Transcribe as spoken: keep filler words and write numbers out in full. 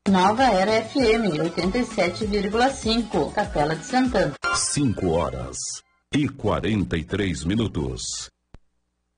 Nova Era F M, oitenta e sete vírgula cinco, Capela de Santana. cinco horas e quarenta e três minutos.